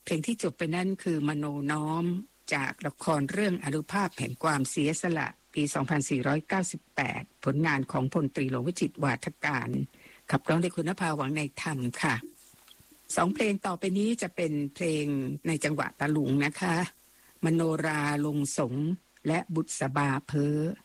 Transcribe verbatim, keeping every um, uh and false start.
เพลงที่จบไปนั่นคือมโนน้อมจากละครเรื่องอนุภาพแห่งความเสียสละปี สองพันสี่ร้อยเก้าสิบแปด ผลงานของพลตรีหลวงวิจิตรวาทการขับร้องโดยคุณนภาหวังในธรรมค่ะสองเพลงต่อไปนี้จะเป็นเพลงในจังหวะตะลุงนะคะมโนราลงสงและบุษบาเพ้อ